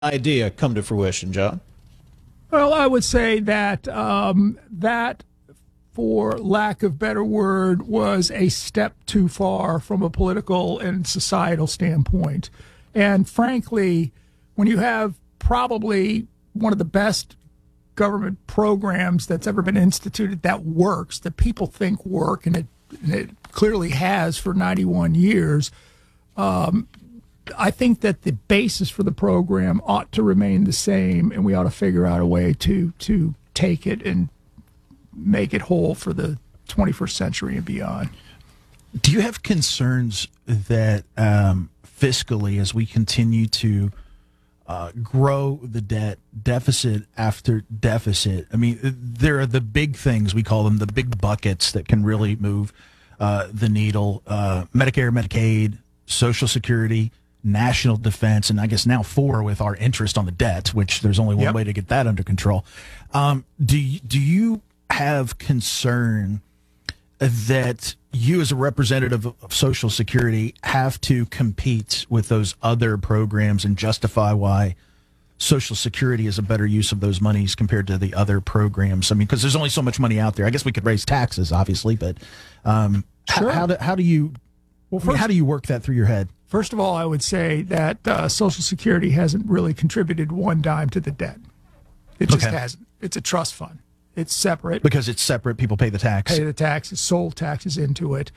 idea come to fruition, John? Well, I would say that that, for lack of better word, was a step too far from a political and societal standpoint. And frankly, when you have probably one of the best government programs that's ever been instituted that works, that people think work, and it clearly has for 91 years, I think that the basis for the program ought to remain the same, and we ought to figure out a way to take it and make it whole for the 21st century and beyond. Do you have concerns that fiscally, as we continue to grow the debt, deficit after deficit? I mean, there are the big things, we call them the big buckets, that can really move the needle. Medicare, Medicaid, Social Security, national defense, and I guess now 4 with our interest on the debt, which there's only one way to get that under control. Do you have concern that you as a representative of Social Security have to compete with those other programs and justify why Social Security is a better use of those monies compared to the other programs? I mean, because there's only so much money out there. I guess we could raise taxes, obviously, but Sure. how do you work that through your head? First of all, I would say that Social Security hasn't really contributed one dime to the debt. It just hasn't. It's a trust fund. It's separate. Because it's separate, people pay the tax. Pay the taxes, sold taxes into it.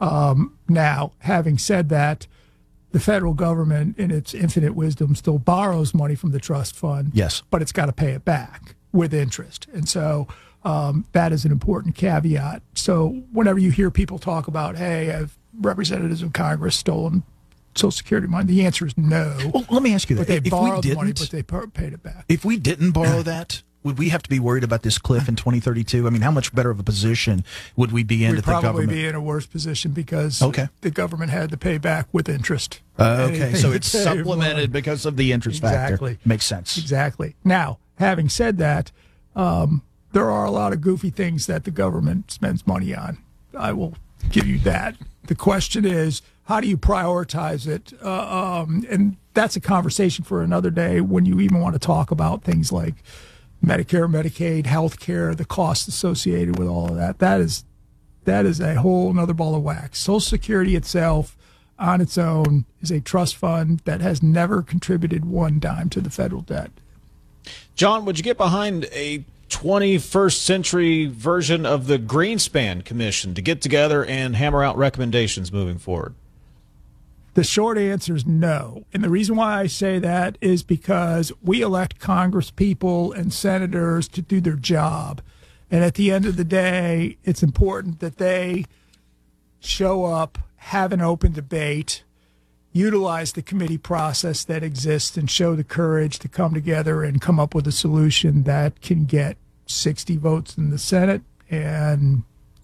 Now, having said that, the federal government, in its infinite wisdom, still borrows money from the trust fund. Yes. But it's got to pay it back with interest. And so that is an important caveat. So whenever you hear people talk about, hey, have representatives of Congress stolen Social Security money, the answer is no. Well, let me ask you that. But they borrowed the money, but they paid it back. If we didn't borrow that, would we have to be worried about this cliff in 2032? I mean, how much better of a position would we be in at the government? We'd probably be in a worse position because the government had to pay back with interest. Okay, so it's supplemented because of the interest factor. Makes sense. Exactly. Now, having said that, there are a lot of goofy things that the government spends money on. I will give you that. The question is, how do you prioritize it? And that's a conversation for another day when you even want to talk about things like Medicare, Medicaid, health care, the costs associated with all of that. That is a whole nother ball of wax. Social Security itself, on its own, is a trust fund that has never contributed one dime to the federal debt. John, would you get behind a 21st century version of the Greenspan Commission to get together and hammer out recommendations moving forward? The short answer is no. And the reason why I say that is because we elect Congress people and senators to do their job. And at the end of the day, it's important that they show up, have an open debate, utilize the committee process that exists, and show the courage to come together and come up with a solution that can get 60 votes in the Senate and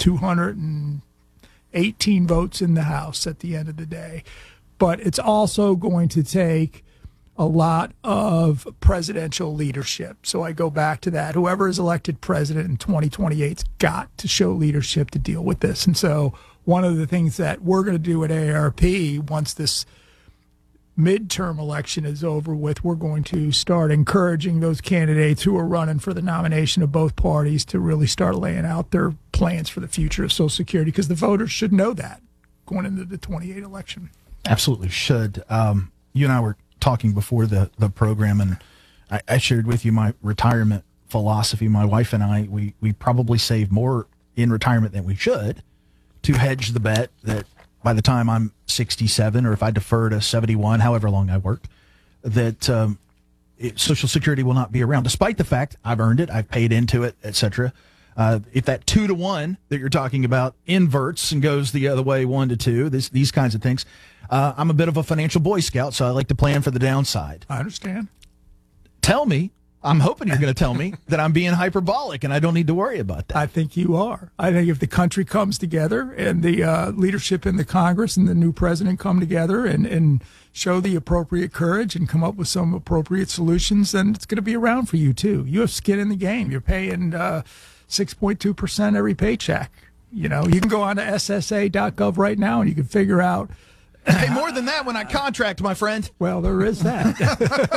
218 votes in the House at the end of the day. But it's also going to take a lot of presidential leadership. So I go back to that. Whoever is elected president in 2028's got to show leadership to deal with this. And so one of the things that we're going to do at AARP once this midterm election is over with, we're going to start encouraging those candidates who are running for the nomination of both parties to really start laying out their plans for the future of Social Security, because the voters should know that going into the 28 election. Absolutely should. You and I were talking before the program, and I shared with you my retirement philosophy. My wife and I, we probably save more in retirement than we should to hedge the bet that by the time I'm 67, or if I defer to 71, however long I work, that Social Security will not be around, despite the fact I've earned it, I've paid into it, etc. If that 2-to-1 that you're talking about inverts and goes the other way, 1-to-2, these kinds of things, I'm a bit of a financial Boy Scout, so I like to plan for the downside. I understand. Tell me, I'm hoping you're going to tell me that I'm being hyperbolic and I don't need to worry about that. I think you are. I think if the country comes together and the leadership in the Congress and the new president come together and show the appropriate courage and come up with some appropriate solutions, then it's going to be around for you too. You have skin in the game. You're paying 6.2% every paycheck. You know, you can go on to SSA.gov right now and you can figure out. Hey, more than that when I contract, my friend. Well, there is that.